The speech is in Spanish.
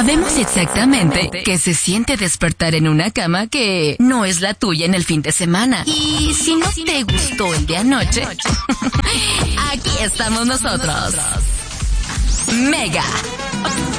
Sabemos exactamente qué se siente despertar en una cama que no es la tuya en el fin de semana. Y si no te gustó el de anoche, aquí estamos nosotros. Mega